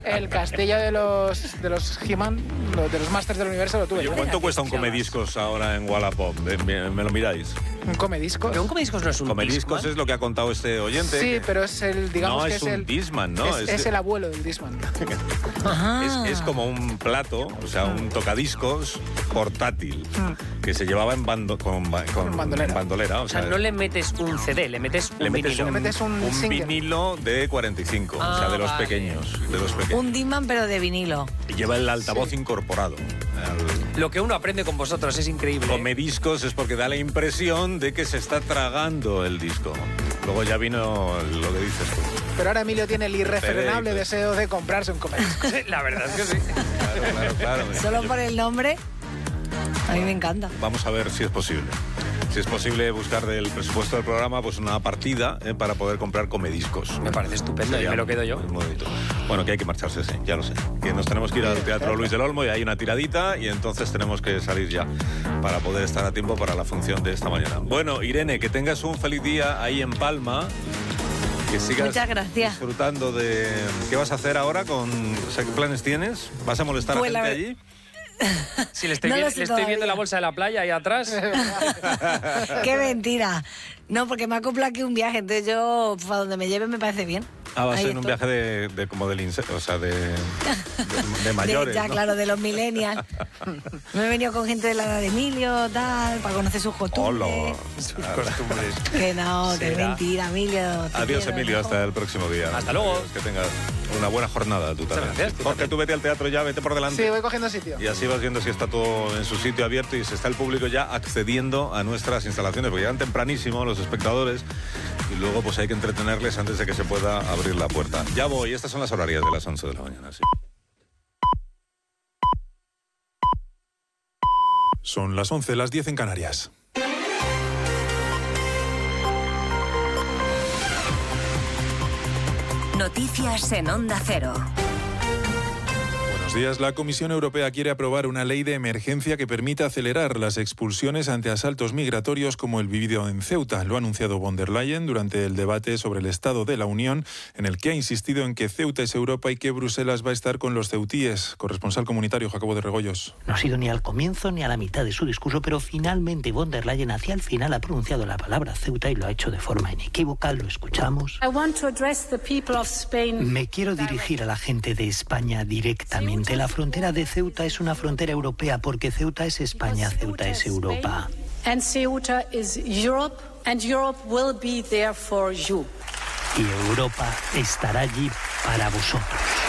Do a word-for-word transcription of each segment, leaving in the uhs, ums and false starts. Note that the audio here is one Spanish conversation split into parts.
El castillo de los de los He-Man, de los Masters del Universo, lo tuve. Oye, ¿cuánto cuesta un comediscos ahora en Wallapop? ¿Me, me, me lo miráis? ¿Un comediscos? Pero un comediscos no es un Comediscos Discman. Es lo que ha contado este oyente. Sí, que... pero es el, digamos no, que es es un el... Discman, ¿no? Es, es, es el abuelo del Discman. es, es como un plato, o sea, un tocadiscos portátil, Mm. que se llevaba en bando, con, con, Con bandolera. bandolera. O O sea, sea, no le metes un C D, le metes un le metes vinilo. un, Le metes un un single. vinilo de cuarenta y cinco, Ah, o sea, de los vale. pequeños. De los pequeños. Un Discman, pero de vinilo. Y lleva el altavoz incorporado. El Lo que uno aprende con vosotros es increíble. comediscos es porque da la impresión de que se está tragando el disco. Luego ya vino lo que dices tú. Pero ahora Emilio tiene el irrefrenable Federico. deseo de comprarse un comediscos. La verdad es que sí. Claro, claro, claro. Solo Yo- por el nombre, a mí me encanta. Vamos a ver si es posible. Si es posible buscar del presupuesto del programa pues una partida eh, para poder comprar comediscos. Me parece estupendo y Sería me lo quedo yo. muy bonito. Bueno, que hay que marcharse, sí, ya lo sé. Que nos tenemos que ir al Teatro Luis del Olmo y hay una tiradita y entonces tenemos que salir ya para poder estar a tiempo para la función de esta mañana. Bueno, Irene, que tengas un feliz día ahí en Palma. Que sigas Muchas gracias. disfrutando de... ¿Qué vas a hacer ahora? Con... O sea, ¿qué planes tienes? ¿Vas a molestar Pues a la gente ver- allí? Sí, le estoy, No lo vi- sé le estoy viendo todavía. la bolsa de la playa ahí atrás. Qué mentira. No, porque me acopla aquí un viaje, entonces yo, para donde me lleve me parece bien. Ah, va a Ahí ser un estoy. viaje de, de como del inse- o sea, de, de, de mayores, De- ya, ¿no? claro, de los millennials. Me he venido con gente de la edad de Emilio, tal, para conocer sus costumbres. Hola. Sus costumbres. Que no, que es Será. mentira, Emilio. te Adiós, quiero, Emilio, ¿no? hasta el próximo día. Hasta luego. Adiós, que tengas una buena jornada tú también. gracias, tú Jorge, también. tú vete al teatro ya, vete por delante. Sí, voy cogiendo sitio. Y así vas viendo si está todo en su sitio abierto y si está el público ya accediendo a nuestras instalaciones, porque llegan tempranísimo los espectadores y luego pues hay que entretenerles antes de que se pueda abrir la puerta. Ya voy, estas son las horarias de las once de la mañana, sí. Son las once, las diez en Canarias. Noticias en Onda Cero. Buenos días. La Comisión Europea quiere aprobar una ley de emergencia que permita acelerar las expulsiones ante asaltos migratorios como el vivido en Ceuta. Lo ha anunciado von der Leyen durante el debate sobre el Estado de la Unión, en el que ha insistido en que Ceuta es Europa y que Bruselas va a estar con los ceutíes. Corresponsal comunitario Jacobo de Regoyos. No ha sido ni al comienzo ni a la mitad de su discurso, pero finalmente von der Leyen hacia el final ha pronunciado la palabra Ceuta y lo ha hecho de forma inequívoca. Lo escuchamos. I want to address the people of Spain. Me quiero dirigir a la gente de España directamente. La frontera de Ceuta es una frontera europea porque Ceuta es España, Ceuta es Europa. And Ceuta is Europe, and Europe will be there for you. Y Europa estará allí para vosotros.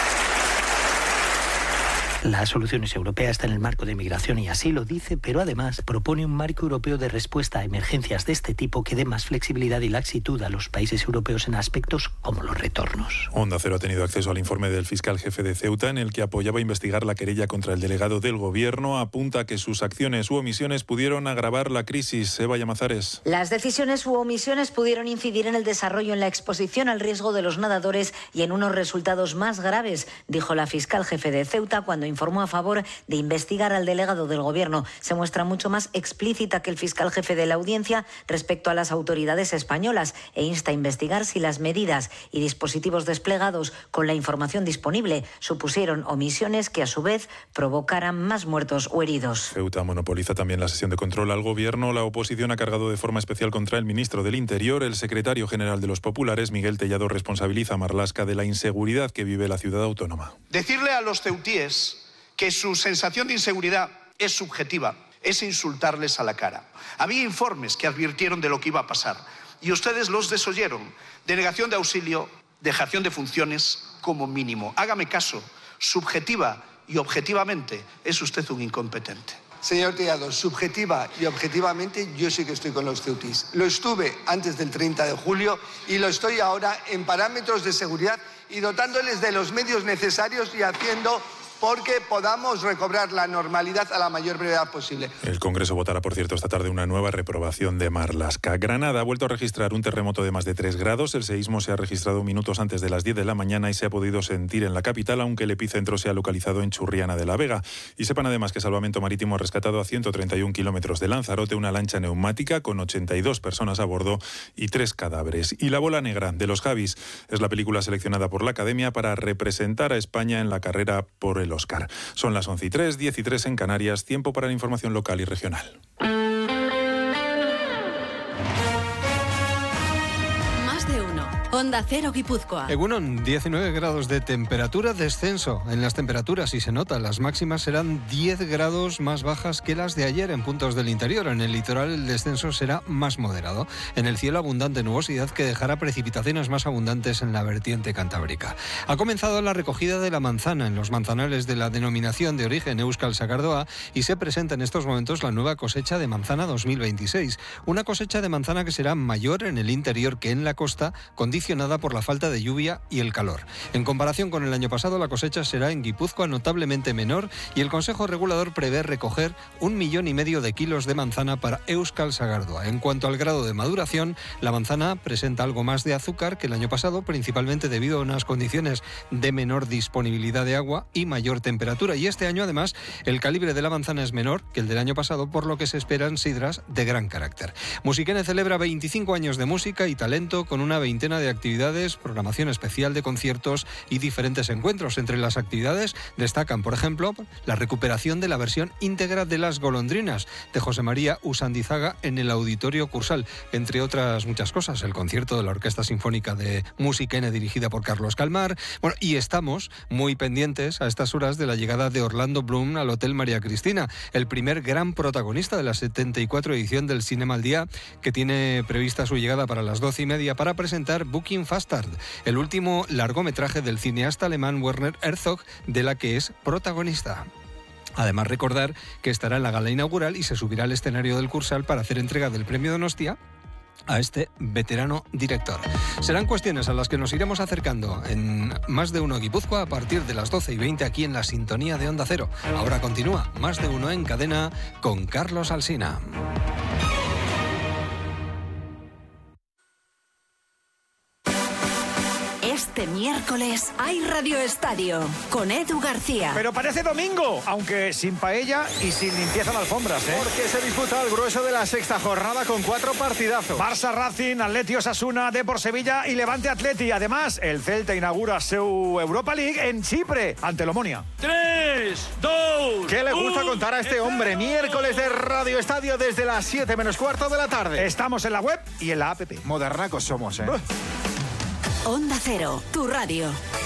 La solución es europea, está en el marco de migración y así lo dice, pero además propone un marco europeo de respuesta a emergencias de este tipo que dé más flexibilidad y laxitud a los países europeos en aspectos como los retornos. Onda Cero ha tenido acceso al informe del fiscal jefe de Ceuta en el que apoyaba investigar la querella contra el delegado del gobierno. Apunta que sus acciones u omisiones pudieron agravar la crisis. Eva Llamazares. Las decisiones u omisiones pudieron incidir en el desarrollo, en la exposición al riesgo de los nadadores y en unos resultados más graves, dijo la fiscal jefe de Ceuta cuando informó a favor de investigar al delegado del gobierno. Se muestra mucho más explícita que el fiscal jefe de la audiencia respecto a las autoridades españolas e insta a investigar si las medidas y dispositivos desplegados con la información disponible supusieron omisiones que a su vez provocaran más muertos o heridos. Ceuta monopoliza también la sesión de control al gobierno. La oposición ha cargado de forma especial contra el ministro del Interior. El secretario general de los populares, Miguel Tellado, responsabiliza a Marlaska de la inseguridad que vive la ciudad autónoma. Decirle a los ceutíes que su sensación de inseguridad es subjetiva es insultarles a la cara. Había informes que advirtieron de lo que iba a pasar y ustedes los desoyeron. Denegación de auxilio, dejación de funciones como mínimo. Hágame caso, subjetiva y objetivamente es usted un incompetente. Señor Tellado, subjetiva y objetivamente yo sí que estoy con los ceutís. Lo estuve antes del treinta de julio y lo estoy ahora en parámetros de seguridad y dotándoles de los medios necesarios y haciendo porque podamos recobrar la normalidad a la mayor brevedad posible. El Congreso votará, por cierto, esta tarde una nueva reprobación de Marlaska. Granada ha vuelto a registrar un terremoto de más de tres grados. El seísmo se ha registrado minutos antes de las diez de la mañana y se ha podido sentir en la capital, aunque el epicentro se ha localizado en Churriana de la Vega. Y sepan además que Salvamento Marítimo ha rescatado a ciento treinta y un kilómetros de Lanzarote una lancha neumática con ochenta y dos personas a bordo y tres cadáveres. Y La bola negra, de los Javis, es la película seleccionada por la Academia para representar a España en la carrera por el Oscar. Son las once y tres, diez y tres en Canarias, tiempo para la información local y regional. Más de uno. Onda Cero Guipúzcoa. Egunon, diecinueve grados de temperatura, descenso en las temperaturas y se nota, las máximas serán diez grados más bajas que las de ayer en puntos del interior. En el litoral el descenso será más moderado. En el cielo abundante nubosidad que dejará precipitaciones más abundantes en la vertiente cantábrica. Ha comenzado la recogida de la manzana en los manzanales de la denominación de origen Euskal Sagardoa y se presenta en estos momentos la nueva cosecha de manzana dos mil veintiséis. Una cosecha de manzana que será mayor en el interior que en la costa, condicionada por la falta de lluvia y el calor. En comparación con el año pasado, la cosecha será en Guipúzcoa notablemente menor y el Consejo Regulador prevé recoger un millón y medio de kilos de manzana para Euskal Sagardoa. En cuanto al grado de maduración, la manzana presenta algo más de azúcar que el año pasado, principalmente debido a unas condiciones de menor disponibilidad de agua y mayor temperatura. Y este año, además, el calibre de la manzana es menor que el del año pasado, por lo que se esperan sidras de gran carácter. Musiquene celebra veinticinco años de música y talento con una veintena de actividades, programación especial de conciertos y diferentes encuentros. Entre las actividades destacan, por ejemplo, la recuperación de la versión íntegra de Las Golondrinas de José María Usandizaga en el Auditorio Cursal, entre otras muchas cosas. El concierto de la Orquesta Sinfónica de Musiquene dirigida por Carlos Calmar. Bueno, y estamos muy pendientes a estas horas de la llegada de Orlando Bloom al Hotel María Cristina, el primer gran protagonista de la setenta y cuatro edición del Cinema al Día, que tiene prevista su llegada para las doce y media para presentar Booking Fastard, el último largometraje del cineasta alemán Werner Herzog, de la que es protagonista. Además, recordar que estará en la gala inaugural y se subirá al escenario del Cursal para hacer entrega del Premio Donostia a este veterano director. Serán cuestiones a las que nos iremos acercando en Más de Uno Guipúzcoa a partir de las doce y veinte aquí en la sintonía de Onda Cero. Ahora continúa Más de Uno en cadena con Carlos Alsina. Este miércoles hay Radio Estadio con Edu García. Pero parece domingo, aunque sin paella y sin limpieza en alfombras, ¿eh? Porque se disputa el grueso de la sexta jornada con cuatro partidazos. Barça Racing, Atleti Osasuna, Depor Sevilla y Levante Atleti. Además, el Celta inaugura su Europa League en Chipre, ante el Omonia. ¡Tres, dos, ¿Qué le gusta un, contar a este hombre? Miércoles de Radio Estadio desde las siete menos cuarto de la tarde. Estamos en la web y en la app. Modernacos somos, ¿eh? Onda Cero, tu radio.